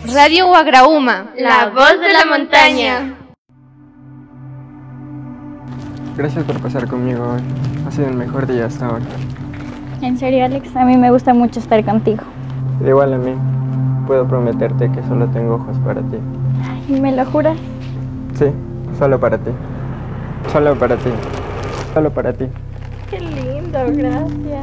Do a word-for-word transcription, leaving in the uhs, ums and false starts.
Radio Wagrauma, la voz de la montaña. Gracias por pasar conmigo hoy. Ha sido el mejor día hasta ahora. En serio, Alex, a mí me gusta mucho estar contigo. Igual a mí. Puedo prometerte que solo tengo ojos para ti. ¿Y me lo juras? Sí, solo para ti. Solo para ti. Solo para ti. Qué lindo, gracias.